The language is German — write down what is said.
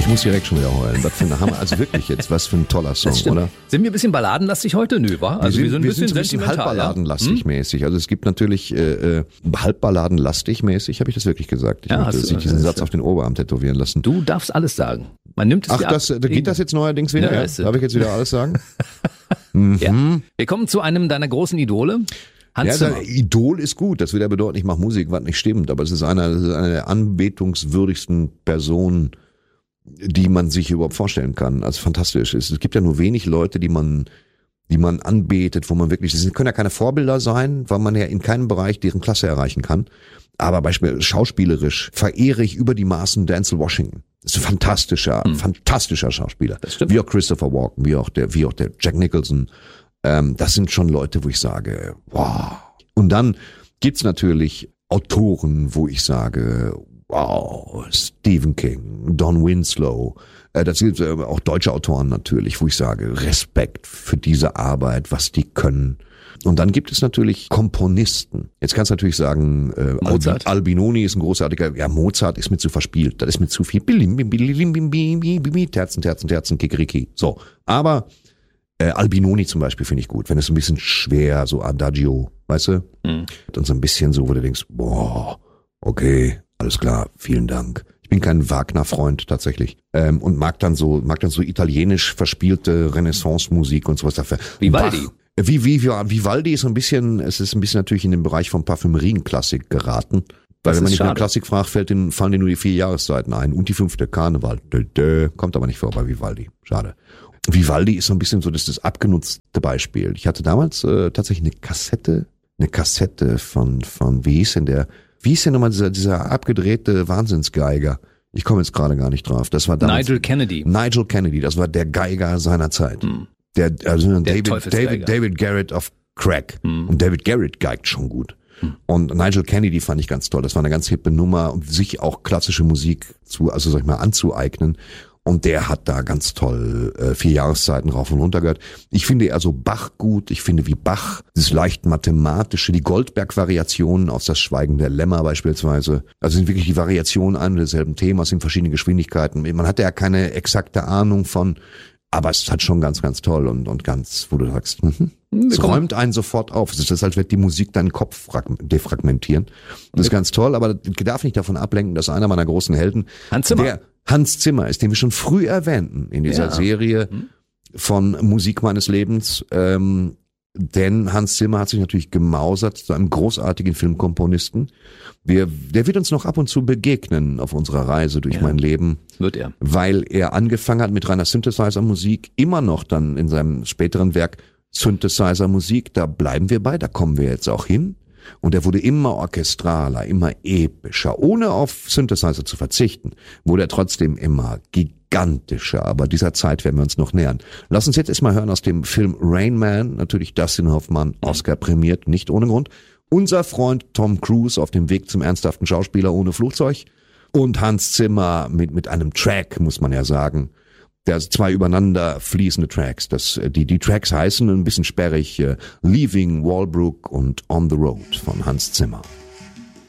Ich muss direkt schon wieder heulen. Was für ein Hammer. Also wirklich jetzt, was für ein toller Song, oder? Sind wir ein bisschen balladenlastig heute? Nö, wa? Also wir sind ein bisschen sentimental. Halbballadenlastig mäßig. Also es gibt natürlich halbballadenlastig mäßig, habe ich das wirklich gesagt. Ich möchte sich diesen Satz auf den Oberarm tätowieren lassen. Du darfst alles sagen. Man nimmt es geht das jetzt neuerdings wieder? Ja, darf ich jetzt wieder alles sagen? Ja. Wir kommen zu einem deiner großen Idole. Hans Zimmer. Idol ist gut, das will ja bedeuten, ich mache Musik, was nicht stimmt, aber es ist eine der anbetungswürdigsten Personen, die man sich überhaupt vorstellen kann. Also fantastisch. Es gibt ja nur wenig Leute, die man anbetet, wo man wirklich, das können ja keine Vorbilder sein, weil man ja in keinem Bereich deren Klasse erreichen kann. Aber beispielsweise schauspielerisch verehre ich über die Maßen Denzel Washington. Das ist ein fantastischer Schauspieler. Das stimmt. Wie auch Christopher Walken, wie auch der Jack Nicholson. Das sind schon Leute, wo ich sage, wow. Und dann gibt's natürlich Autoren, wo ich sage, wow, Stephen King, Don Winslow, das sind auch deutsche Autoren natürlich, wo ich sage, Respekt für diese Arbeit, was die können. Und dann gibt es natürlich Komponisten. Jetzt kannst du natürlich sagen, Mozart. Albinoni ist ein großartiger, ja, Mozart ist mir zu verspielt, das ist mir zu viel. Terzen, Kikeriki. So, aber Albinoni zum Beispiel finde ich gut, wenn es ein bisschen schwer, so Adagio, weißt du? Und so ein bisschen so, wo du denkst, boah, okay, alles klar, vielen Dank. Ich bin kein Wagner-Freund tatsächlich und mag dann so italienisch verspielte Renaissance-Musik und sowas dafür. Vivaldi. Vivaldi ist es ist ein bisschen natürlich in den Bereich von Parfümerien-Klassik geraten. Weil wenn man nicht nach Klassik fragt, fallen dir nur die 4 Jahreszeiten ein und die 5. Karneval. Kommt aber nicht vor bei Vivaldi. Schade. Vivaldi ist so ein bisschen so das abgenutzte Beispiel. Ich hatte damals tatsächlich eine Kassette von wie hieß denn nochmal dieser abgedrehte Wahnsinnsgeiger? Ich komme jetzt gerade gar nicht drauf. Das war damals Nigel Kennedy, das war der Geiger seiner Zeit. David Garrett of Crack. Und David Garrett geigt schon gut. Und Nigel Kennedy fand ich ganz toll. Das war eine ganz hippe Nummer, um sich auch klassische Musik anzueignen. Und der hat da ganz toll 4 Jahreszeiten rauf und runter gehört. Ich finde eher so Bach gut. Ich finde wie Bach, dieses leicht mathematische, die Goldberg-Variationen aus Das Schweigen der Lämmer beispielsweise. Also sind wirklich die Variationen ein und derselben Themas in verschiedenen Geschwindigkeiten. Man hat ja keine exakte Ahnung von, aber es ist halt schon ganz, ganz toll und ganz, wo du sagst, es räumt einen sofort auf. Es ist, als wird die Musik deinen Kopf defragmentieren. Das ist ganz toll, aber das darf nicht davon ablenken, dass einer meiner großen Helden, Hans Zimmer ist, den wir schon früh erwähnten in dieser Serie von Musik meines Lebens, denn Hans Zimmer hat sich natürlich gemausert zu einem großartigen Filmkomponisten. Der wird uns noch ab und zu begegnen auf unserer Reise durch mein Leben. Wird er. Weil er angefangen hat mit reiner Synthesizer-Musik, immer noch dann in seinem späteren Werk Synthesizer-Musik, da bleiben wir bei, da kommen wir jetzt auch hin. Und er wurde immer orchestraler, immer epischer, ohne auf Synthesizer zu verzichten, wurde er trotzdem immer gigantischer. Aber dieser Zeit werden wir uns noch nähern. Lass uns jetzt erstmal hören aus dem Film Rain Man, natürlich Dustin Hoffmann, Oscar prämiert, nicht ohne Grund. Unser Freund Tom Cruise auf dem Weg zum ernsthaften Schauspieler ohne Flugzeug und Hans Zimmer mit einem Track, muss man ja sagen. Da sind 2 übereinander fließende Tracks. Die Tracks heißen ein bisschen sperrig Leaving Walbrook und On the Road von Hans Zimmer.